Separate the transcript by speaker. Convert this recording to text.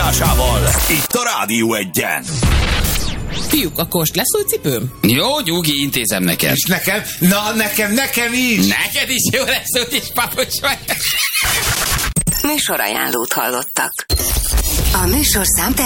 Speaker 1: folytatásával itt a Rádió Egyen.
Speaker 2: Fiúk, akkor most lesz új cipőm?
Speaker 3: Jó, nyugi, intézem neked.
Speaker 4: És nekem? Na, nekem is!
Speaker 3: Neked is jó lesz, úgyis papucs vagy.
Speaker 5: Műsorajánlót hallottak. A műsorszám